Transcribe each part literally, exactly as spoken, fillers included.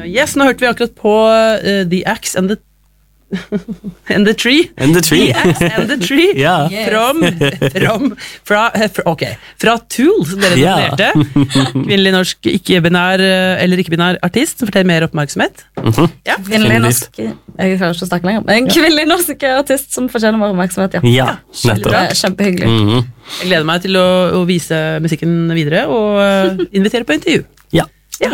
Yes, nå hørte vi akkurat på uh, The Axe and the and the Tree. And the Tree. The Axe and the Tree. Ja. Yes. From, from, fra, fra, ok, fra Tool, som dere Ja. nominerte. Kvinnelig norsk ikke-binær eller ikke-binær artist som fortjener mer oppmerksomhet. Mhm. Ja. Kvinnelig norsk Jeg klarer ikke å snakke lenger. En kvinnelig norsk artist som fortjener mer oppmerksomhet, ja. Ja, Det nettopp. er kjempehyggelig. Mhm. Jeg gleder meg til å, å vise musikken videre og uh, invitere på intervju. Ja. Ja.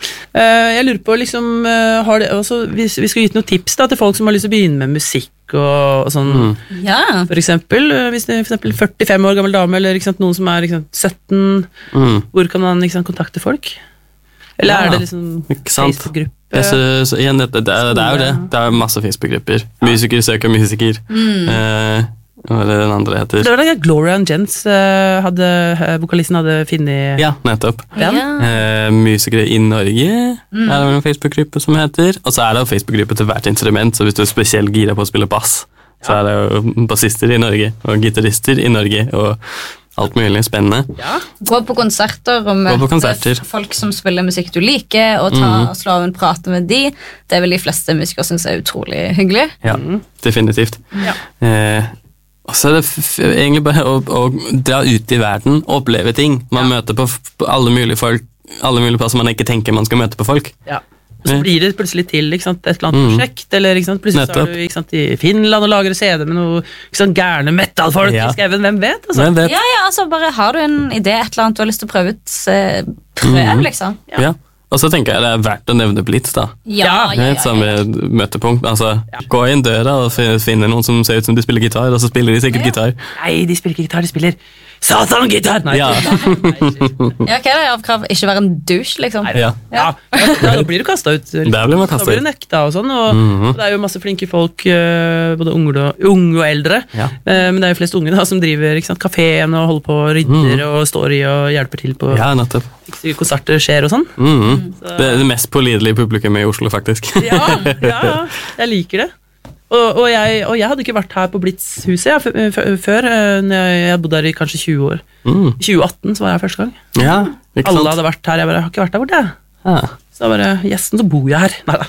Uh, jeg lurer på liksom, uh, har det, også, hvis vi skal gi noen tips da, til folk som har lyst til å begynne med musikk og, og sånn, Mm. Ja. for eksempel, uh, hvis det er for eksempel førtifem år gammel dame, eller ikke sant, noen som er ikke sant, sytten, Mm. hvor kan man ikke sant, kontakte folk? Eller Ja, er det liksom ikke sant. Facebook-gruppe? Jeg synes, igjen, det, det, det, er- det er jo det. Det er masse Facebook-grupper. Musiker søker musiker. Eh, hva er det den andre heter? Det var da Gloria and Jens, uh, hadde, uh, vokalisten hadde finnet Ja, nettopp. den. Ja. Eh, musikere i Norge er det en Facebook-gruppe som heter. Og så er det jo Facebook-gruppe til hvert instrument, så hvis du er spesielt gira på å spille bass, så er det jo bassister i Norge, og gitarister i Norge, og alt mulig spennende. Ja. Gå på konserter og møte på konserter. folk som spiller musikk du liker, og ta, Mhm. slå av en prate med de. Det er vel de fleste musikere synes er utrolig hyggelig. Ja, definitivt. Ja. Eh, og så er det f f egentlig bare å, å dra ut i verden, oppleve ting. Man møter på, f på alle mulige folk, alle mulige plasser man ikke tenker man skal møte på folk. Ja. Og så blir det plutselig til ikke sant, et eller annet Mm. prosjekt, eller ikke sant, plutselig så Nettopp. er du ikke sant, i Finland og lager C D med noe ikke sant, gærne metal-folk Ja. i skauen, hvem vet? Altså. Hvem vet? Ja, ja, altså bare har du en idé, et eller annet du har lyst til å prøve ut, så prøv, Mhm. liksom. Ja. Og så tenker jeg det er verdt å nevne Blitz, da. Ja, Ja, ja, Det ja, er et ja. samme møtepunkt. Altså, Gå inn døra og fi- finne noen som ser ut som de spiller gitar, og så spiller de sikkert gitar. Nei, de spiller ikke gitar, de spiller Satan-gitar! Nei, Ja. nei, nei, Ja, hva er det av krav? Ikke være en douche, liksom? Ja. ja. ja, da blir du kastet ut. liksom. Der blir man Da kastet blir du ut. nekta og sånn, og, Mhm. og det er jo masse flinke folk, eh, både unge og, unge og eldre, Ja. Eh, men det er jo flest unge da, som driver ikke sant, kaféen og holder på og rydder og står i og hjelper til på Ja, nettopp. konserter skjer og sånn. Mhm. Det er det mest pålidelige publikummet i Oslo, faktisk. Ja, ja, jeg liker det. Og, og, jeg, og jeg hadde ikke vært her på Blitz-huset ja, f- f- før, eh, når jeg, jeg bodde her i kanskje tjue år. Mm. I tjue atten så var jeg første gang. Ja, ikke Alle sant? hadde vært her, jeg bare, jeg har ikke vært der borte. jeg. Ja. Så da bare, yes, så bor jeg her. Neida.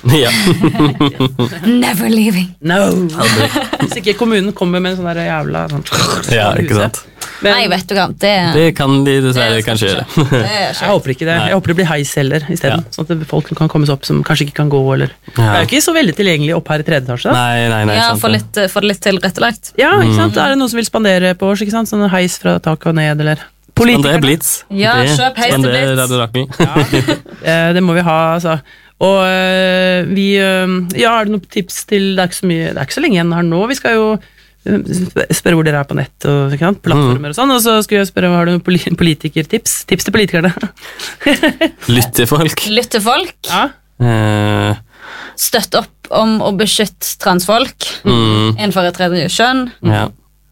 Ja. Never leaving. No! Hvis ikke kommunen kommer med en sånn der jævla sånn, ja, ikke huset. sant? Men Nei, vet du hva, det, Det kan de dessverre det skal kanskje ikke gjøre. skje. Det er jeg ikke. håper ikke det. Nei. Jeg håper det blir heis heller i stedet. Ja. Sånn at folk kan komme seg opp som kanskje ikke kan gå. Eller. Det Ja. er jo ikke så veldig tilgjengelig opp her i tredje etasje. Da. Nei, nei, nei. Ja, sant få det. litt, få det litt tilrettelagt. Ja, ikke sant? Er det noen som vil spandere på oss? Ikke sant? Sånn heis fra taket og ned, eller Men det politikere. er Blitz. Ja, Det- kjøp heis til det er Blitz. Radio Rakel. Eh, Det må vi ha, altså. Og eh, vi eh, Ja, er det noen tips til Det er ikke så mye, det er ikke så lenge igjen her nå. Vi skal jo eh, sp- spørre hvor dere er på nett og ikke sant? Plattformer og sånn. Og så skulle jeg spørre, har du noen poli- politikertips? Tips til politikerne. Lytt til folk. Lytt til folk. Ja. Eh, Støtt opp om å beskytte transfolk. mm, Innenfor et tredje kjønn. ja.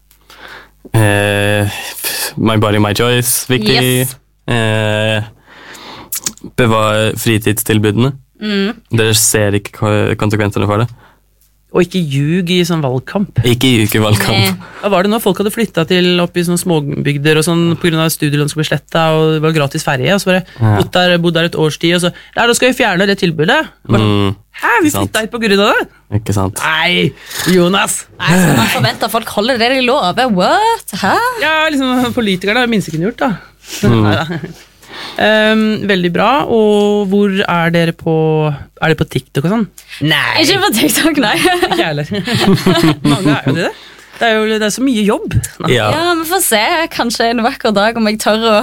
Eh, my body, my choice. Viktig. Yes. Eh, bevar fritidstilbudene. Mm. Dere ser ikke ko- konsekvensene for det. Og ikke ljug i sånn valgkamp. Ikke i ukevalgkamp. Hva var det nå? Folk hadde flytta til opp i sånne småbygder og sånn pga. studielån skulle bli sletta, og det var gratis ferje, og så bare Ja. bodd der, bodd der et års tid, og så ja, da skal vi fjerne det tilbudet. Bare, Mm, Hæ, vi sant. flytta hit på grunn av det? ikke sant? Nei, Jonas! Nei, så man forventer at folk holder det de lover. What? Hæ? Ja, liksom politikerne har minst kunne gjort, da. Mm. Neida. Um, veldig bra. Og hvor er dere på Er dere på TikTok og sånn? Nei, Ikke på TikTok, nei. ikke jeg heller. Mange er jo det. Det er jo det er så mye jobb. Nei. Ja. Ja, vi får se kanskje en vakker dag om jeg tør å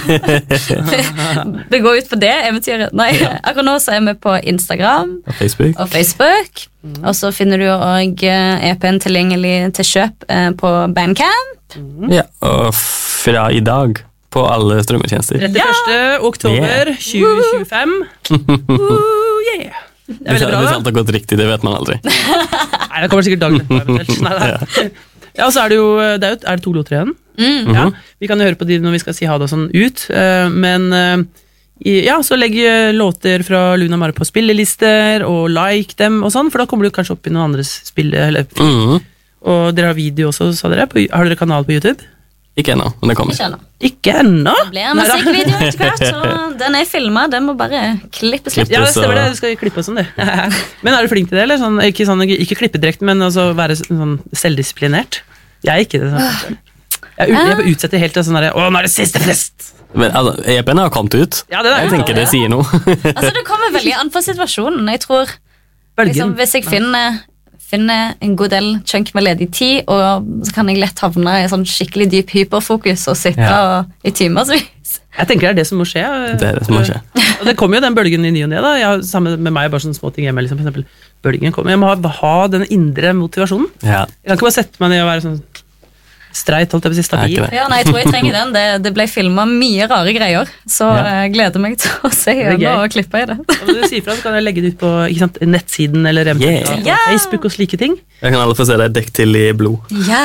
begå ut på det eventyret. Nei, akkurat nå så er vi på Instagram Og Facebook. og Facebook. Og så finner du også E P-en tilgjengelig til kjøp eh, på Bandcamp. Ja. Og fra i dag på alle strømmetjenester. trettiførste oktober Yeah. tjue tjuefem. Ooh, yeah. Det er Hvis, veldig bra, hvis da. alt har gått riktig, det vet man aldri. Nei, det kommer sikkert dagen etterpå, eventuelt. Nei, nei. Ja, og så er det jo, det er, jo er det to låter igjen. Mm. Ja, vi kan jo høre på de når vi skal si ha det og sånn ut, eh, men eh, i- ja, så legg eh, låter fra Luna Mare på spillelister, og like dem og sånn, for da kommer du kanskje opp i noen andres spille, eller, Mhm. og dere har video også, sa dere, på, har dere kanal på YouTube? Ikke ennå, men det kommer. Ikke ennå. Ikke ennå? Det blir en musikkvideo etter hvert, så den er filmet, den må bare klippes litt. Ja, det stemmer det, du skal klippe sånn det. Men er du flink til det, eller? Sånn, ikke, sånn, ikke klippedrekt, men altså være sånn selvdisiplinert? Jeg er ikke det. Sånn. Jeg, jeg utsetter helt til sånn der, å, nå er det siste fest! Men altså, E P-en har kommet ut. Ja, det er, jeg tenker det sier noe. Altså, det kommer veldig an på situasjonen. Jeg tror, liksom, hvis jeg finner... finner en god del chunk med ledig tid, og så kan jeg lett havne i sånn skikkelig dyp hyperfokus og sitte Ja. og, i timersvis. Jeg tenker det er det som må skje. Det er det som må skje. Og det kommer jo den bølgen i ny og ne, da. Jeg har, sammen med meg, bare sånne små ting hjemme, liksom, for eksempel, bølgen kommer. Jeg må ha, ha den indre motivasjonen. Ja. Jeg kan ikke bare sette meg ned og være sånn streit, holdt jeg på å si, stabil. Er ikke det? Ja, nei, jeg tror jeg trenger den. Det, det ble filmet mye rare greier, så Ja. jeg gleder meg til å se er gøy. gjennom og klippe i det. Og når du sier fra, så kan jeg legge det ut på ikke sant, nettsiden eller eventuelt Yeah. på Ja. Facebook og slike ting. Jeg kan alle få se deg dekk til i blod. Ja!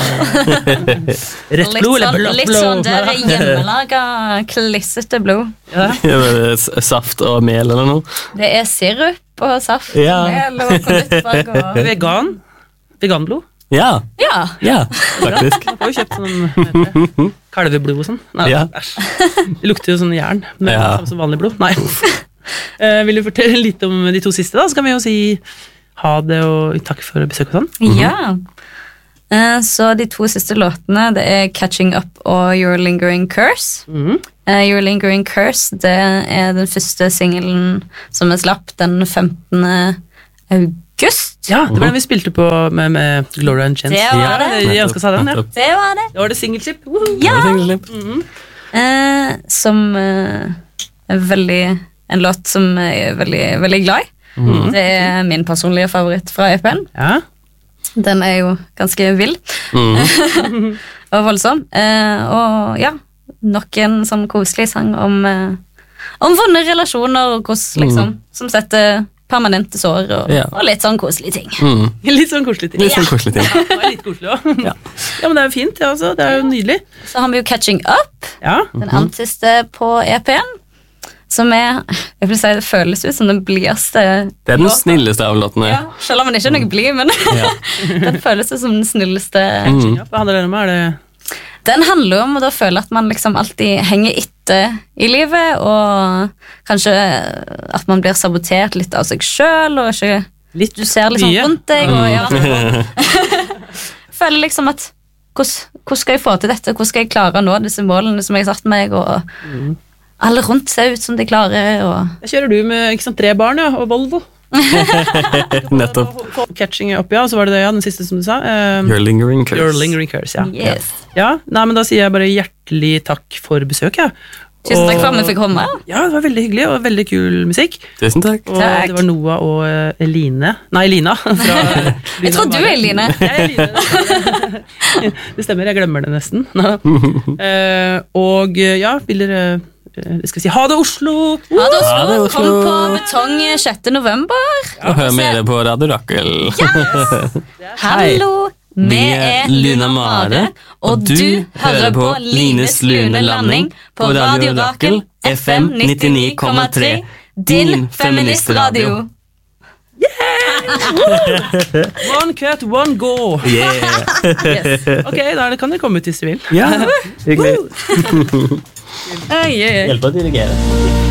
Rett Litt blod eller sånn, blått litt blod? sånn der hjemmelaga, klissete blod. Ja. Saft og mel eller noe. Det er sirup og saft Ja. og mel og kondittfarg og... Vegan. Veganblod. Ja, Ja, ja, faktisk. Man får jo kjøpt sånn hva heter det, kalveblod og sånn. Nei, Ja. æsj. Det lukter jo sånn jern, men Ja. samme som vanlig blod. Nei. Eh, vil du fortelle litt om de to siste, da? Så kan vi jo si ha det og takk for besøk og sånn. ja. Eh, Så de to siste låtene, det er Catching Up og Your Lingering Curse. Mhm. Eh, Your Lingering Curse, det er den første singelen som er slapp den femtende august. Ja, det var den vi spilte på med, med Gloria and Chance. Det var Ja, det. Jeg ønska seg den, ja. Nettopp. Det var det. Da var det singelskip. Woohoo! Ja. Singelslipp. Eh, som eh, er veldig en låt som jeg er veldig, veldig glad i. Mhm. Det er min personlige favoritt fra E P-en. Ja. Den er jo ganske vill Mm. og voldsom. Eh, og ja, nok en sånn koselig sang om, eh, om vonde relasjoner og hvordan, liksom, som setter permanente sår og, Ja. og litt sånn koselige ting. Mm. Litt sånn koselig ting. Litt sånn koselig ting. Ja, det var litt koselig også. Ja. Ja, men det er jo fint, det også. Det er jo nydelig. Så har vi jo Catching Up, Ja. den andre siste på E P-en. Som er, jeg vil si det føles ut som den blideste Det er den låta. snilleste av låtene. Ja, selv om den ikke er noe blid, men Ja. den føles ut som den snilleste. Mm. Ja, hva handler det om? Er det Den handler om å da føle at man liksom alltid henger etter i livet, og kanskje at man blir sabotert litt av seg selv, og ikke, litt du ser liksom mye? rundt deg, og ja, føler liksom at hvordan, hvordan skal jeg få til dette, hvordan skal jeg klare å nå disse målene som jeg har satt meg, og alle rundt ser ut som de klarer, og Der kjører du med ikke sant, tre barn, ja, og Volvo. Nettopp. Catching up, ja, så var det det, ja, den siste som du sa. Um, Your lingering curse. Your lingering curse, ja. yes. Ja, nei, men da sier jeg bare hjertelig takk for besøk, ja. Tusen takk for at Og- vi fikk komme. Ja, det var veldig hyggelig, og veldig kul musikk. Tusen takk. Og Takk. det var Noah og eh, Eline. Nei, Lina. Fra Jeg tror du er Line. Jeg er Line. Det stemmer, jeg glemmer det nesten. Eh, og eh, ja, vil dere eh, skal vi si ha det, Oslo! Ha det, Ha det, Oslo. Oslo. Kom på Betong sjette november. Og hør mer på Radio Rakel. Hallo, vi Vi er er Luna Mare, og du hører på Lines lune landing på Radio Rakel F M nittini komma tre, din feministradio. One cut, one go! Yeah. Ok, da kan dere komme ut hvis dere vil. Ja, hyggelig. Uh, yeah. Hjelp å dirigere.